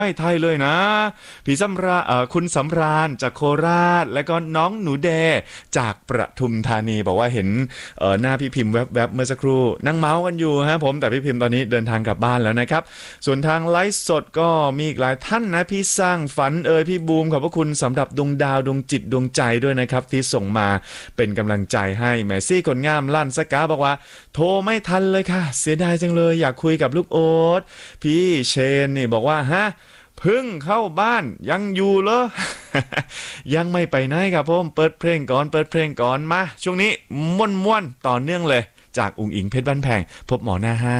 ไม่ไทยเลยนะพี่สำราญคุณสำราญจากโคราชและก็น้องหนูแดจากประทุมธานีบอกว่าเห็นหน้าพี่พิมพ์แวบๆเมื่อสักครู่นั่งเมาส์กันอยู่ฮะผมแต่พี่พิมพ์ตอนนี้เดินทางกลับบ้านแล้วนะครับส่วนทางไลฟ์สดก็มีอีกหลายท่านนะพี่สร้างฝันพี่บูมขอบพระคุณสำหรับดวงดาวดวงจิตดวงใจด้วยนะครับที่ส่งมาเป็นกำลังใจให้แมซี่คนงามลั่นสกาบอกว่าโทรไม่ทันเลยค่ะเสียดายจังเลยอยากคุยกับลูกโอ๊ตพี่เชนนี่บอกว่าฮะ เพิ่งเข้าบ้านยังอยู่เหรอ ยังไม่ไปไหนครับผมเปิดเพลงก่อนเปิดเพลงก่อนมาช่วงนี้ม่วนๆต่อเนื่องเลยจากอุ๋งอิงเพชรบ้านแพงพบหมอหน้าห้า